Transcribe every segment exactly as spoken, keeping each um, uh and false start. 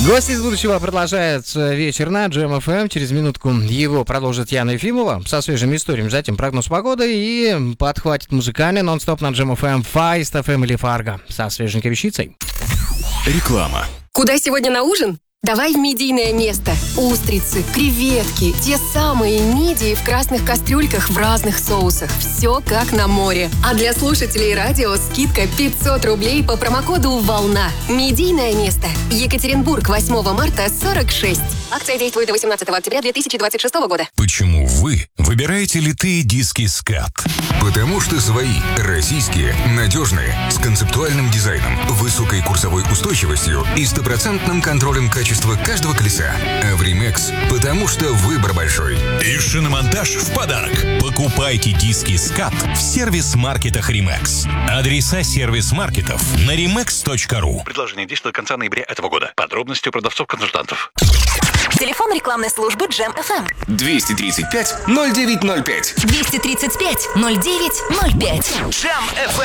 Гость из будущего продолжает вечер на Джем эф эм. Через минутку его продолжит Яна Ефимова со свежими историями. Затем прогноз погоды и подхватит музыкальный нон-стоп на Джем эф эм Файст эф эм или Фарго со свеженькой вещицей. Реклама. Куда сегодня на ужин? Давай в медийное место. Устрицы, креветки, те самые мидии в красных кастрюльках в разных соусах. Все как на море. А для слушателей радио скидка пятьсот рублей по промокоду «Волна». Медийное место. Екатеринбург, восьмого марта, сорок шесть. Акция действует до восемнадцатого октября две тысячи двадцать шестого года. Почему вы выбираете литые диски скат? Потому что свои, российские, надежные, с концептуальным дизайном, высокой курсовой устойчивостью и стопроцентным контролем качества каждого колеса. А в Римекс, потому что выбор большой. И шиномонтаж в подарок. Покупайте диски скат в сервис-маркетах Римекс. Адреса сервис-маркетов на римекс точка ру. Предложение действует до конца ноября этого года. Подробности у продавцов-консультантов. Телефон рекламной службы Джем эф эм. двести тридцать пять ноль девять ноль пять. двести тридцать пять ноль девять ноль пять. Джем эф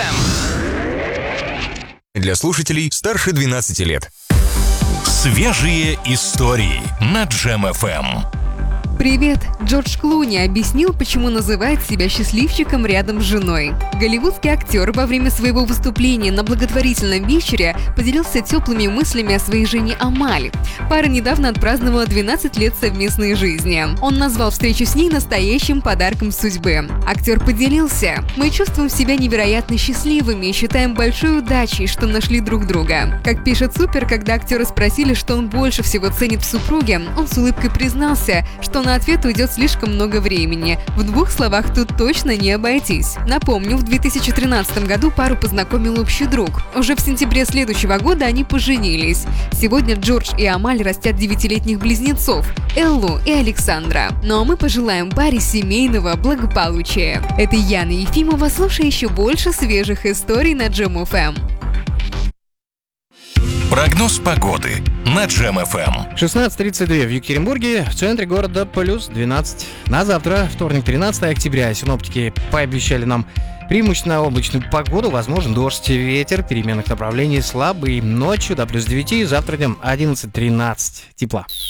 эм. Для слушателей старше двенадцати лет. Свежие истории на Джем эф эм. Привет! Джордж Клуни объяснил, почему называет себя счастливчиком рядом с женой. Голливудский актер во время своего выступления на благотворительном вечере поделился теплыми мыслями о своей жене Амаль. Пара недавно отпраздновала двенадцать лет совместной жизни. Он назвал встречу с ней настоящим подарком судьбы. Актер поделился: «Мы чувствуем себя невероятно счастливыми и считаем большой удачей, что нашли друг друга». Как пишет Супер, когда актера спросили, что он больше всего ценит в супруге, он с улыбкой признался, что на ответ уйдет слишком много времени. В двух словах тут точно не обойтись. Напомню, в две тысячи тринадцатом году пару познакомил общий друг. Уже в сентябре следующего года они поженились. Сегодня Джордж и Амаль растят девятилетних близнецов – Эллу и Александра. Ну а мы пожелаем паре семейного благополучия. Это Яна Ефимова. Слушай еще больше свежих историй на Джем эф эм. Прогноз погоды на Джем эф эм. шестнадцать тридцать два в Екатеринбурге, в центре города плюс двенадцать. На завтра, вторник, тринадцатого октября, синоптики пообещали нам преимущественно облачную погоду, возможен дождь, ветер переменных направлений слабый, ночью до плюс девяти, завтра днем одиннадцать тринадцать тепла.